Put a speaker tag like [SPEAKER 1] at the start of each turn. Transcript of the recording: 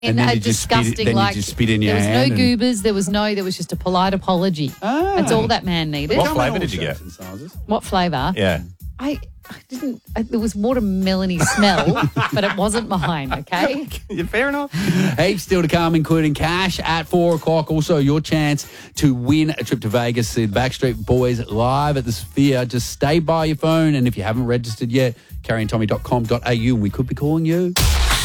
[SPEAKER 1] And
[SPEAKER 2] then
[SPEAKER 1] a
[SPEAKER 2] you just spit it-
[SPEAKER 1] disgusting,
[SPEAKER 2] then you
[SPEAKER 1] like,
[SPEAKER 2] just spit in your
[SPEAKER 1] there was
[SPEAKER 2] hand
[SPEAKER 1] no
[SPEAKER 2] and-
[SPEAKER 1] goobers, there was just a polite apology. That's all that man needed.
[SPEAKER 3] What
[SPEAKER 2] Come in
[SPEAKER 3] flavour
[SPEAKER 2] all
[SPEAKER 3] did you get?
[SPEAKER 2] shapes and sizes.
[SPEAKER 1] What flavour?
[SPEAKER 3] Yeah.
[SPEAKER 1] I didn't, there was watermelon-y smell, but it wasn't mine, okay?
[SPEAKER 3] Yeah, fair enough.
[SPEAKER 2] Heaps still to come, including cash at 4 o'clock. Also, your chance to win a trip to Vegas, see the Backstreet Boys live at the Sphere. Just stay by your phone, and if you haven't registered yet, carryontommy.com.au, and we could be calling you.